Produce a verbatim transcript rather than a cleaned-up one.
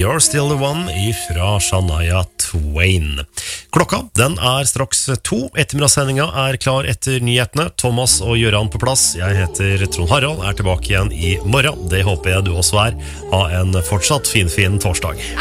You're Still The One ifra Shania Twain. Klokka, den er straks to. Ettermiddagssendinga er klar etter nyhetene. Thomas og Gøran på plass. Jeg heter Trond Harald, er tilbake igjen i morgen. Det håper jeg du også er. Ha en fortsatt fin, fin torsdag.